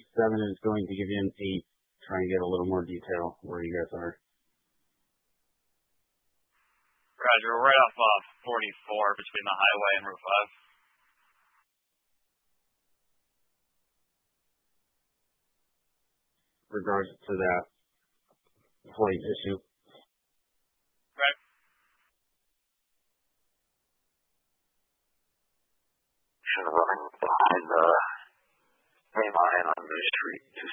7 is going to give you an 8. Try and get a little more detail where you guys are. Roger, we're right off 44 between the highway and Route 5. Regards to that plate issue. Right. Running behind the main line on New Street.